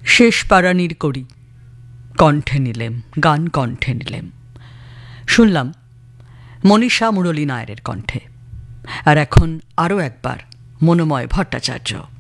শেষ পারানির করি কণ্ঠে নিলেম, গান কণ্ঠে নিলেম। শুনলাম মনীষা মুরলী নায়ারের কণ্ঠে। আর এখন আরও একবার মনোময় ভট্টাচার্য।